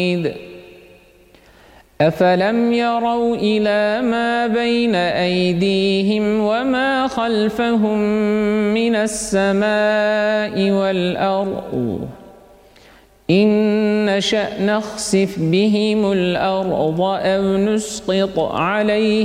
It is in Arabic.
أفلم يروا إلى ما بين أيديهم وما خلفهم من السماء والأرض إن نشأ نخسف بهم الأرض أو نسقط عليهم